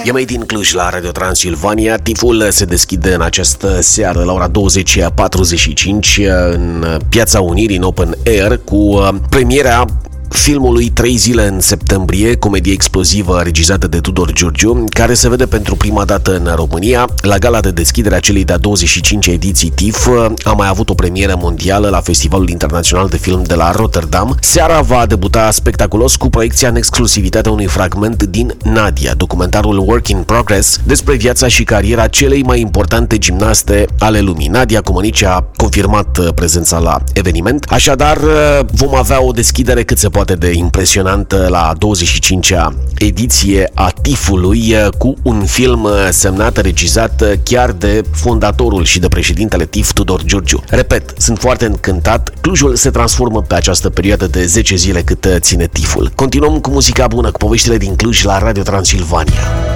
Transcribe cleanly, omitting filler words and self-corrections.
E mai din Cluj la Radio Transilvania. TIF-ul se deschide în această seară la ora 20:45 în Piața Unirii, în Open Air, cu premiera filmului 3 zile în septembrie, comedie explozivă regizată de Tudor Giurgiu, care se vede pentru prima dată în România. La gala de deschidere a celei de-a 25-a ediții TIFF a mai avut o premieră mondială la Festivalul Internațional de Film de la Rotterdam. Seara va debuta spectaculos cu proiecția în exclusivitatea unui fragment din Nadia, documentarul Work in Progress despre viața și cariera celei mai importante gimnaste ale lumii. Nadia Comănici a confirmat prezența la eveniment, așadar vom avea o deschidere cât se poate de impresionantă la 25-a ediție a TIFF-ului, cu un film semnat, regizat chiar de fondatorul și de președintele TIFF, Tudor Giurgiu. Repet, sunt foarte încântat. Clujul se transformă pe această perioadă de 10 zile cât ține TIFF-ul. Continuăm cu muzica bună, cu poveștile din Cluj la Radio Transilvania.